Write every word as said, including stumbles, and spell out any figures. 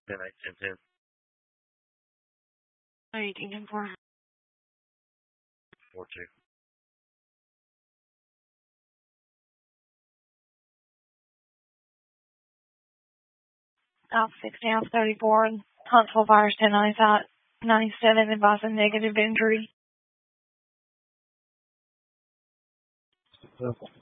ten eight ten ten. eighteen ten four. four two. Alpha sixteen, Alpha thirty-four, Huntsville Fires ten ninety-five, ninety-seven, advising negative injury.